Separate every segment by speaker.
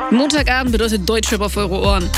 Speaker 1: Montagabend bedeutet Deutschrap auf eure Ohren.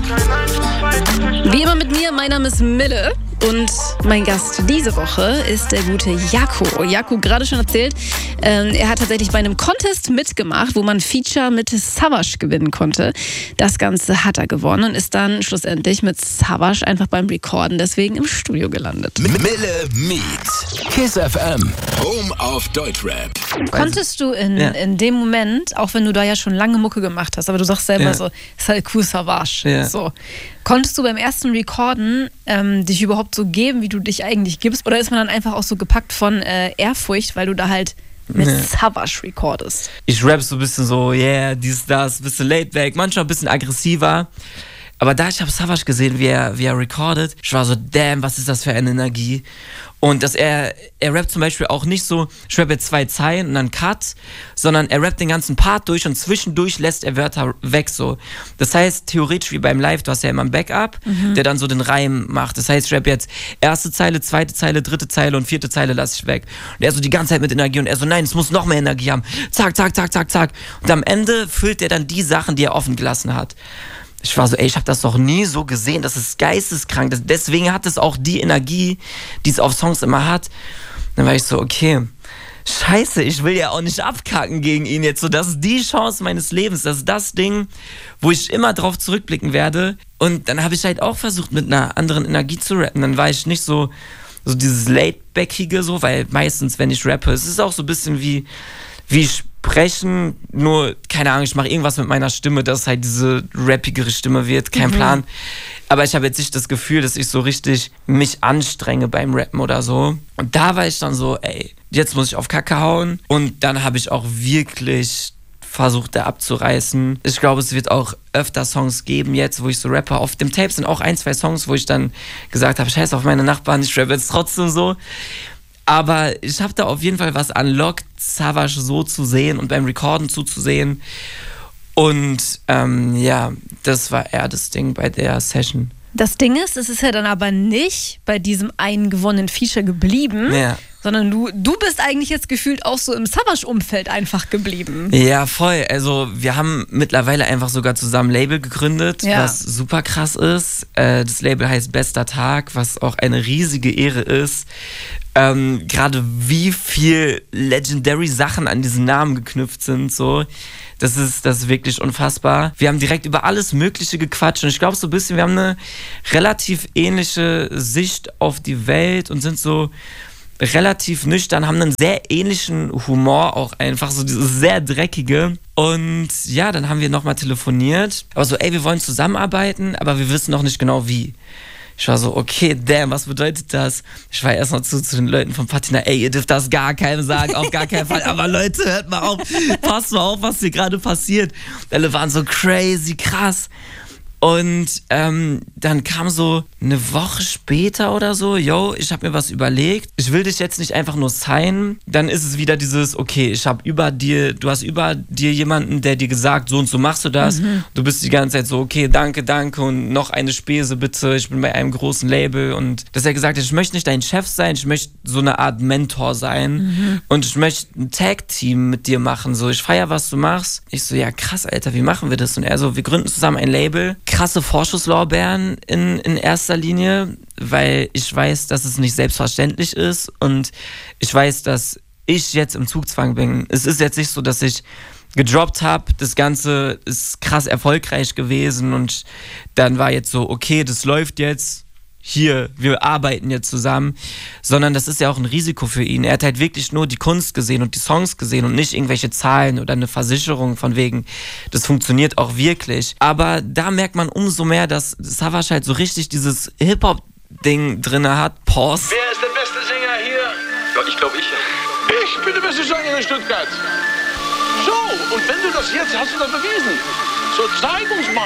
Speaker 1: Wie immer mit mir, mein Name ist Mille. Und mein Gast diese Woche ist der gute Jaco. Jaco, gerade schon erzählt, er hat tatsächlich bei einem Contest mitgemacht, wo man Feature mit Savage gewinnen konnte. Das Ganze hat er gewonnen und ist dann schlussendlich mit Savage einfach beim Recorden deswegen im Studio gelandet.
Speaker 2: Mille Meet Kiss FM, Home of Deutschrap.
Speaker 1: Konntest du in dem Moment, auch wenn du da ja schon lange Mucke gemacht hast, aber du sagst selber so, ist halt cool Savage, so. Konntest du beim ersten Recorden dich überhaupt so geben, wie du dich eigentlich gibst? Oder ist man dann einfach auch so gepackt von Ehrfurcht, weil du da halt mit Savage recordest?
Speaker 3: Ich rap so ein bisschen so, dies, das, ein bisschen laid back, manchmal ein bisschen aggressiver. Aber da ich habe Savage gesehen, wie er recordet, ich war so, damn, was ist das für eine Energie? Und dass er rappt zum Beispiel auch nicht so, ich rappe jetzt 2 Zeilen und dann Cut, sondern er rappt den ganzen Part durch und zwischendurch lässt er Wörter weg so. Das heißt, theoretisch wie beim Live, du hast ja immer ein Backup, der dann so den Reim macht. Das heißt, ich rappe jetzt 1. Zeile, 2. Zeile, 3. Zeile und 4. Zeile lasse ich weg. Und er so die ganze Zeit mit Energie und er so, nein, es muss noch mehr Energie haben. Zack, zack, zack, zack, zack. Und am Ende füllt er dann die Sachen, die er offen gelassen hat. Ich war so, ich habe das noch nie so gesehen, das ist geisteskrank. Deswegen hat es auch die Energie, die es auf Songs immer hat. Dann war ich so, okay, scheiße, ich will ja auch nicht abkacken gegen ihn jetzt. So, das ist die Chance meines Lebens, das ist das Ding, wo ich immer drauf zurückblicken werde. Und dann habe ich halt auch versucht, mit einer anderen Energie zu rappen. Dann war ich nicht so dieses Laid-Backige so, weil meistens, wenn ich rappe, es ist auch so ein bisschen wie sprechen, nur, keine Ahnung, ich mache irgendwas mit meiner Stimme, dass halt diese rappigere Stimme wird, kein Plan. Aber ich habe jetzt nicht das Gefühl, dass ich so richtig mich anstrenge beim Rappen oder so. Und da war ich dann so, jetzt muss ich auf Kacke hauen. Und dann habe ich auch wirklich versucht, da abzureißen. Ich glaube, es wird auch öfter Songs geben jetzt, wo ich so rappe. Auf dem Tape sind auch 1, 2 Songs, wo ich dann gesagt habe, scheiß auf meine Nachbarn, ich rappe jetzt trotzdem so. Aber ich habe da auf jeden Fall was unlockt, Savage so zu sehen und beim Recorden zuzusehen. Und das war eher das Ding bei der Session.
Speaker 1: Das Ding ist, es ist ja dann aber nicht bei diesem einen gewonnenen Feature geblieben, sondern du bist eigentlich jetzt gefühlt auch so im Savage-Umfeld einfach geblieben.
Speaker 3: Ja, voll. Also wir haben mittlerweile einfach sogar zusammen ein Label gegründet, was super krass ist. Das Label heißt Bester Tag, was auch eine riesige Ehre ist. Gerade wie viel legendary Sachen an diesen Namen geknüpft sind, so. Das ist wirklich unfassbar. Wir haben direkt über alles Mögliche gequatscht und ich glaube so ein bisschen, wir haben eine relativ ähnliche Sicht auf die Welt und sind so relativ nüchtern, haben einen sehr ähnlichen Humor, auch einfach so dieses sehr dreckige. Und ja, dann haben wir nochmal telefoniert. Aber so, wir wollen zusammenarbeiten, aber wir wissen noch nicht genau wie. Ich war so, okay, damn, was bedeutet das? Ich war erstmal zu den Leuten von Patina, ihr dürft das gar keinem sagen, auf gar keinen Fall. Aber Leute, hört mal auf, passt mal auf, was hier gerade passiert. Alle waren so crazy, krass. Und dann kam so eine Woche später oder so, ich habe mir was überlegt. Ich will dich jetzt nicht einfach nur signen. Dann ist es wieder dieses, okay, du hast über dir jemanden, der dir gesagt, so und so machst du das. Du bist die ganze Zeit so, okay, danke und noch eine Spese bitte. Ich bin bei einem großen Label. Und dass er gesagt hat, ich möchte nicht dein Chef sein, ich möchte so eine Art Mentor sein. Und ich möchte ein Tag-Team mit dir machen. So, ich feiere, was du machst. Ich so, ja krass, Alter, wie machen wir das? Und er so, wir gründen zusammen ein Label. Krasse Vorschusslorbeeren in erster Linie, weil ich weiß, dass es nicht selbstverständlich ist und ich weiß, dass ich jetzt im Zugzwang bin. Es ist jetzt nicht so, dass ich gedroppt habe, das Ganze ist krass erfolgreich gewesen und dann war jetzt so, okay, das läuft jetzt, hier, wir arbeiten jetzt zusammen, sondern das ist ja auch ein Risiko für ihn. Er hat halt wirklich nur die Kunst gesehen und die Songs gesehen und nicht irgendwelche Zahlen oder eine Versicherung von wegen, das funktioniert auch wirklich. Aber da merkt man umso mehr, dass Savage halt so richtig dieses Hip-Hop-Ding drin hat. Pause.
Speaker 4: Wer ist der beste Sänger hier? Ja, ich glaube ich. Ich bin der beste Sänger in Stuttgart. So, und wenn du das jetzt hast, du das bewiesen. So, zeig uns mal.